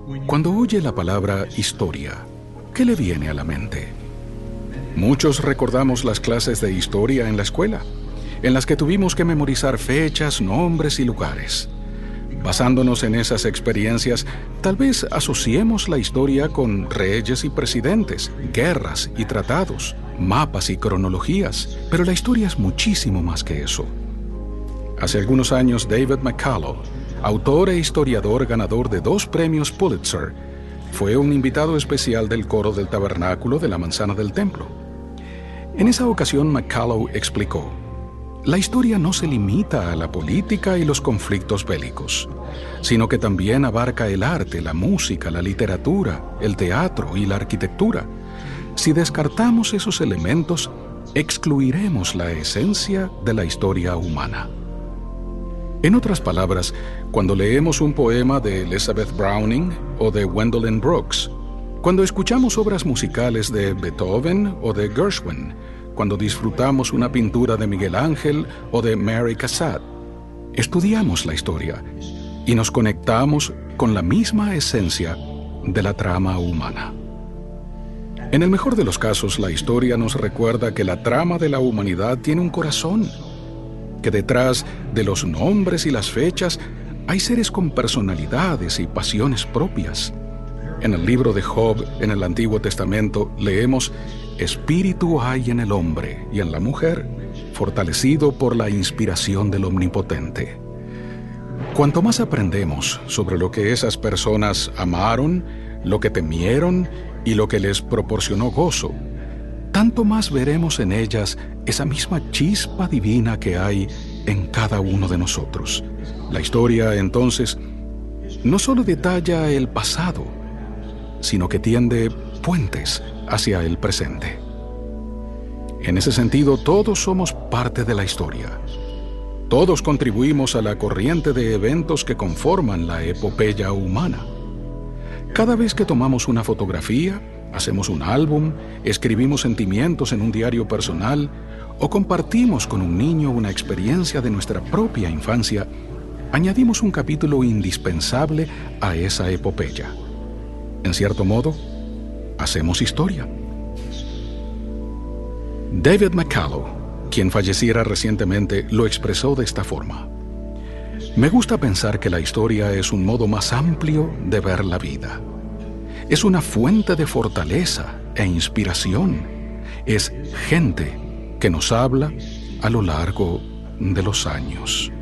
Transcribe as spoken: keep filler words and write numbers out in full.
Cuando oye la palabra historia, ¿qué le viene a la mente? Muchos recordamos las clases de historia en la escuela, en las que tuvimos que memorizar fechas, nombres y lugares. Basándonos en esas experiencias, tal vez asociemos la historia con reyes y presidentes, guerras y tratados, mapas y cronologías, pero la historia es muchísimo más que eso. Hace algunos años, David McCullough, autor e historiador ganador de dos premios Pulitzer, fue un invitado especial del coro del tabernáculo de la Manzana del Templo. En esa ocasión, McCullough explicó: la historia no se limita a la política y los conflictos bélicos, sino que también abarca el arte, la música, la literatura, el teatro y la arquitectura. Si descartamos esos elementos, excluiremos la esencia de la historia humana. En otras palabras, cuando leemos un poema de Elizabeth Browning o de Gwendolyn Brooks, cuando escuchamos obras musicales de Beethoven o de Gershwin, cuando disfrutamos una pintura de Miguel Ángel o de Mary Cassatt, estudiamos la historia y nos conectamos con la misma esencia de la trama humana. En el mejor de los casos, la historia nos recuerda que la trama de la humanidad tiene un corazón, que detrás de los nombres y las fechas hay seres con personalidades y pasiones propias. En el libro de Job, en el Antiguo Testamento, leemos: espíritu hay en el hombre y en la mujer, fortalecido por la inspiración del Omnipotente. Cuanto más aprendemos sobre lo que esas personas amaron, lo que temieron y lo que les proporcionó gozo, tanto más veremos en ellas esa misma chispa divina que hay en cada uno de nosotros. La historia, entonces, no solo detalla el pasado, sino que tiende puentes hacia el presente. En ese sentido, todos somos parte de la historia. Todos contribuimos a la corriente de eventos que conforman la epopeya humana. Cada vez que tomamos una fotografía, hacemos un álbum, escribimos sentimientos en un diario personal o compartimos con un niño una experiencia de nuestra propia infancia, añadimos un capítulo indispensable a esa epopeya. En cierto modo, hacemos historia. David McCullough, quien falleciera recientemente, lo expresó de esta forma: me gusta pensar que la historia es un modo más amplio de ver la vida. Es una fuente de fortaleza e inspiración. Es gente que nos habla a lo largo de los años.